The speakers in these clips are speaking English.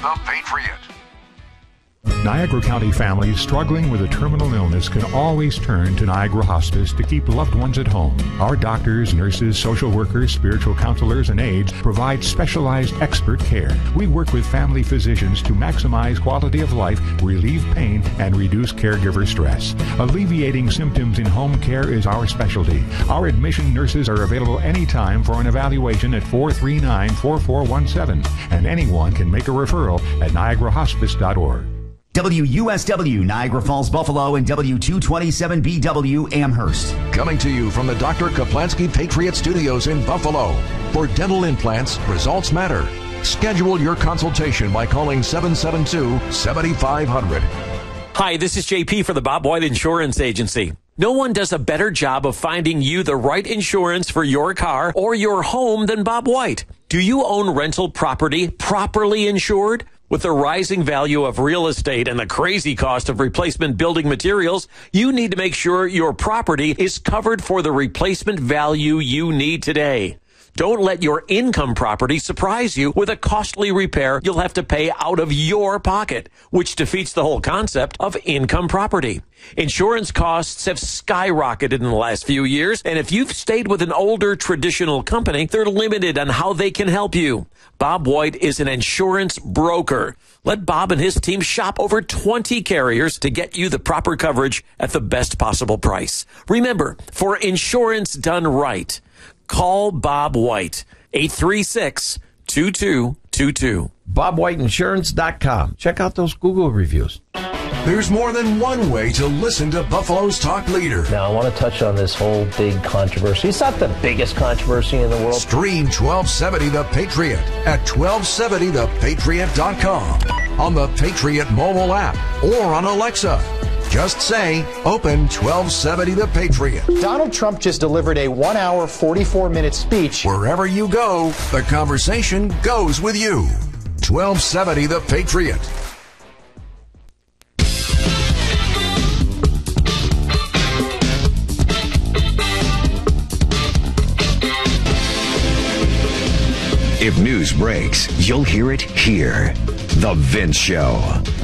The Patriot. Niagara County families struggling with a terminal illness can always turn to Niagara Hospice to keep loved ones at home. Our doctors, nurses, social workers, spiritual counselors, and aides provide specialized expert care. We work with family physicians to maximize quality of life, relieve pain, and reduce caregiver stress. Alleviating symptoms in home care is our specialty. Our admission nurses are available anytime for an evaluation at 439-4417, and anyone can make a referral at niagarahospice.org. WUSW, Niagara Falls, Buffalo, and W227BW, Amherst. Coming to you from the Dr. Kaplansky Patriot Studios in Buffalo. For dental implants, results matter. Schedule your consultation by calling 772-7500. Hi, this is JP for the Bob White Insurance Agency. No one does a better job of finding you the right insurance for your car or your home than Bob White. Do you own rental property properly insured? With the rising value of real estate and the crazy cost of replacement building materials, you need to make sure your property is covered for the replacement value you need today. Don't let your income property surprise you with a costly repair you'll have to pay out of your pocket, which defeats the whole concept of income property. Insurance costs have skyrocketed in the last few years, and if you've stayed with an older traditional company, they're limited on how they can help you. Bob White is an insurance broker. Let Bob and his team shop over 20 carriers to get you the proper coverage at the best possible price. Remember, for insurance done right, call Bob White, 836-2222. BobWhiteInsurance.com. Check out those Google reviews. There's more than one way to listen to Buffalo's talk leader. Now, I want to touch on this whole big controversy. It's not the biggest controversy in the world. Stream 1270 The Patriot at 1270thepatriot.com, on the Patriot mobile app, or on Alexa. Just say, open 1270 The Patriot. Donald Trump just delivered a 1 hour, 44-minute speech. Wherever you go, the conversation goes with you. 1270 The Patriot. If news breaks, you'll hear it here. The Vince Show.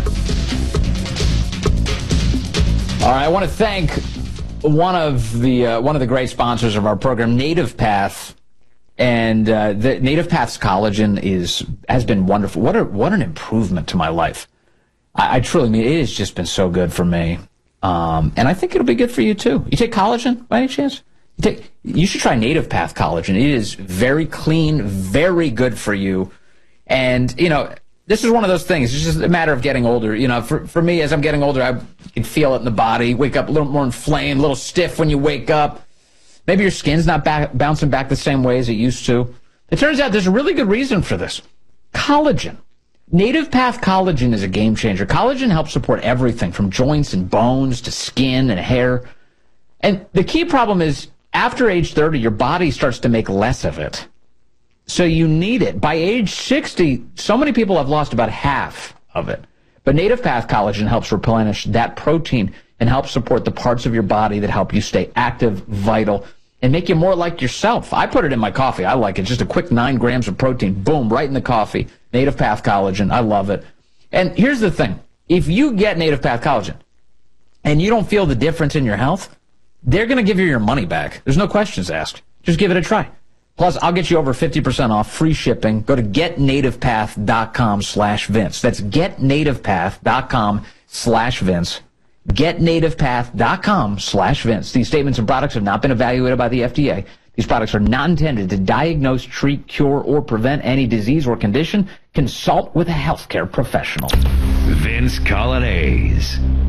All right, I want to thank one of the great sponsors of our program, Native Path, and the Native Path's collagen has been wonderful. What an improvement to my life. I truly mean it has just been so good for me, and I think it'll be good for you too. You take collagen by any chance? You should try Native Path collagen. It is very clean, very good for you, and this is one of those things. It's just a matter of getting older. For me, as I'm getting older, I can feel it in the body. Wake up a little more inflamed, a little stiff when you wake up. Maybe your skin's not bouncing back the same way as it used to. It turns out there's a really good reason for this. Collagen. Native Path collagen is a game changer. Collagen helps support everything from joints and bones to skin and hair. And the key problem is after age 30, your body starts to make less of it. So you need it. By age 60, so many people have lost about half of it. But Native Path collagen helps replenish that protein and helps support the parts of your body that help you stay active, vital, and make you more like yourself. I put it in my coffee. I like it. Just a quick 9 grams of protein. Boom, right in the coffee. Native Path collagen. I love it. And here's the thing. If you get Native Path collagen and you don't feel the difference in your health, they're going to give you your money back. There's no questions asked. Just give it a try. Plus, I'll get you over 50% off, free shipping. Go to getnativepath.com/Vince. That's getnativepath.com/Vince. Getnativepath.com/Vince. These statements and products have not been evaluated by the FDA. These products are not intended to diagnose, treat, cure, or prevent any disease or condition. Consult with a healthcare professional. Vince Colonnese.